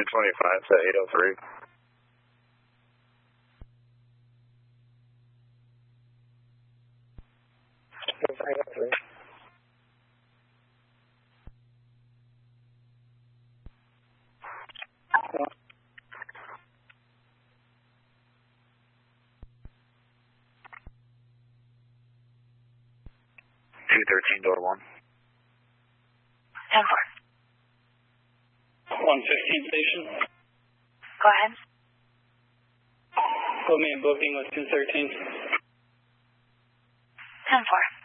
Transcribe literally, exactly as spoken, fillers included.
twenty-five to eight oh three. eight oh three. two thirteen, door one. ten four. one fifteen station. Go ahead. Put me in booking with two thirteen. ten four.